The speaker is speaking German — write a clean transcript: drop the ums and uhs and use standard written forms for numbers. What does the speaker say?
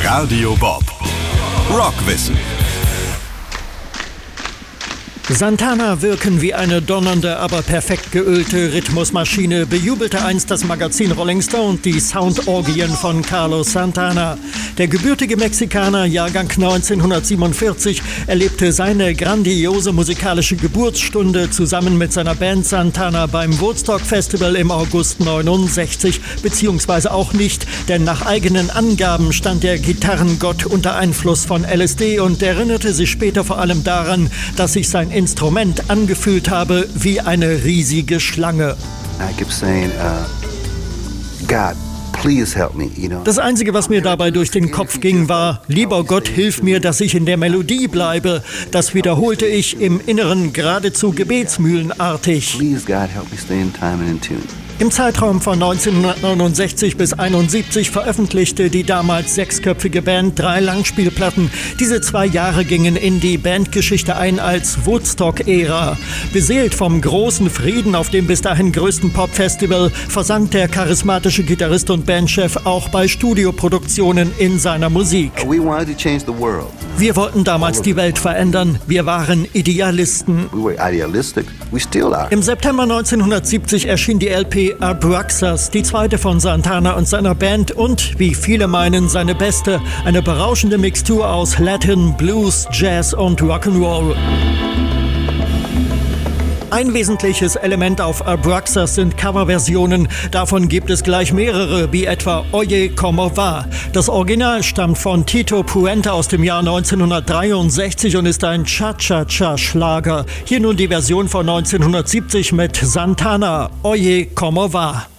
Radio Bob. Rockwissen. Santana wirken wie eine donnernde, aber perfekt geölte Rhythmusmaschine, bejubelte einst das Magazin Rolling Stone die Soundorgien von Carlos Santana. Der gebürtige Mexikaner, Jahrgang 1947, erlebte seine grandiose musikalische Geburtsstunde zusammen mit seiner Band Santana beim Woodstock Festival im August 69, beziehungsweise auch nicht, denn nach eigenen Angaben stand der Gitarrengott unter Einfluss von LSD und erinnerte sich später vor allem daran, dass sich sein Instrument angefühlt habe wie eine riesige Schlange. Das Einzige, was mir dabei durch den Kopf ging, war: Lieber Gott, hilf mir, dass ich in der Melodie bleibe. Das wiederholte ich im Inneren geradezu gebetsmühlenartig. Im Zeitraum von 1969 bis 1971 veröffentlichte die damals sechsköpfige Band 3 Langspielplatten. Diese 2 Jahre gingen in die Bandgeschichte ein als Woodstock-Ära. Beseelt vom großen Frieden auf dem bis dahin größten Popfestival versank der charismatische Gitarrist und Bandchef auch bei Studioproduktionen in seiner Musik. Wir wollten damals die Welt verändern. Wir waren Idealisten. Im September 1970 erschien die LP Abraxas, die zweite von Santana und seiner Band und, wie viele meinen, seine beste, eine berauschende Mixtur aus Latin, Blues, Jazz und Rock'n'Roll. Ein wesentliches Element auf Abraxas sind Coverversionen. Davon gibt es gleich mehrere, wie etwa Oye Como Va. Das Original stammt von Tito Puente aus dem Jahr 1963 und ist ein Cha-Cha-Cha-Schlager. Hier nun die Version von 1970 mit Santana, Oye Como Va.